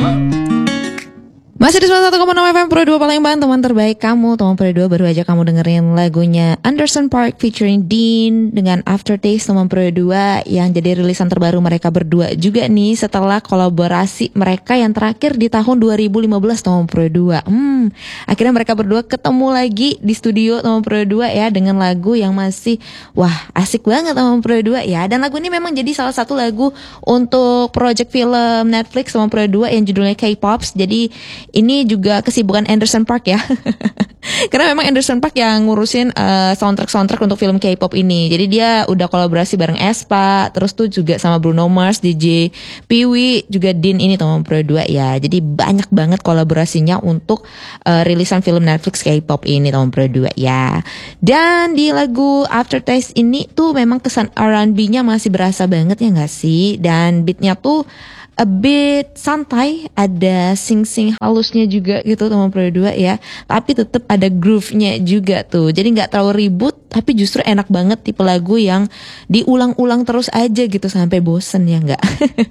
Masih di 91,6 FM Pro 2 Palembang, teman terbaik kamu. Teman Pro 2 baru aja kamu dengerin lagunya Anderson .Paak featuring Dean dengan Aftertaste teman Pro 2 yang jadi rilisan terbaru mereka berdua juga nih setelah kolaborasi mereka yang terakhir di tahun 2015 teman Pro 2. Akhirnya mereka berdua ketemu lagi di studio teman Pro 2 ya dengan lagu yang masih asik banget teman Pro 2 ya. Dan lagu ini memang jadi salah satu lagu untuk project film Netflix teman Pro 2 yang judulnya K-Pops. Jadi ini juga kesibukan Anderson .Paak ya. Karena memang Anderson .Paak yang ngurusin soundtrack untuk film K-pop ini. Jadi dia udah kolaborasi bareng aespa, terus tuh juga sama Bruno Mars, DJ Pee-wee, juga Dean ini teman Pro 2 ya. Jadi banyak banget kolaborasinya untuk rilisan film Netflix K-pop ini teman Pro 2 ya. Dan di lagu Aftertaste ini tuh memang kesan R&B-nya masih berasa banget ya gak sih? Dan beatnya tuh a bit santai, ada sing-sing halusnya juga gitu teman Pro 2 ya. Tapi tetap ada groove-nya juga tuh. Jadi gak terlalu ribut, tapi justru enak banget tipe lagu yang diulang-ulang terus aja gitu sampai bosen ya gak?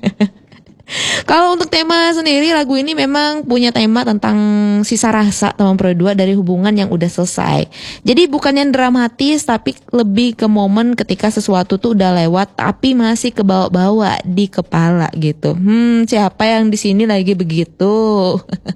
Kalau untuk tema sendiri, lagu ini memang punya tema tentang sisa rasa teman Pro 2 dari hubungan yang udah selesai. Jadi bukan yang dramatis, tapi lebih ke momen ketika sesuatu tuh udah lewat tapi masih kebawa-bawa di kepala gitu. Siapa yang di sini lagi begitu?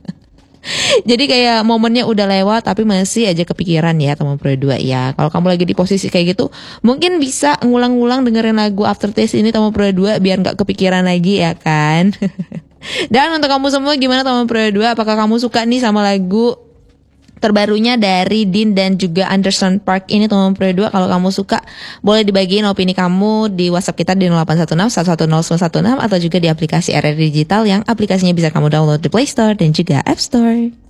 Jadi kayak momennya udah lewat tapi masih aja kepikiran ya teman Pro 2 ya. Kalau kamu lagi di posisi kayak gitu, mungkin bisa ngulang-ngulang dengerin lagu Aftertaste ini teman Pro 2 biar gak kepikiran lagi ya kan. Dan untuk kamu semua gimana teman Pro 2? Apakah kamu suka nih sama lagu terbarunya dari Dean dan juga Anderson .Paak ini teman Pro 2? Kalau kamu suka, boleh dibagiin opini kamu di WhatsApp kita di 0816 110 916 atau juga di aplikasi RRI Digital yang aplikasinya bisa kamu download di Play Store dan juga App Store.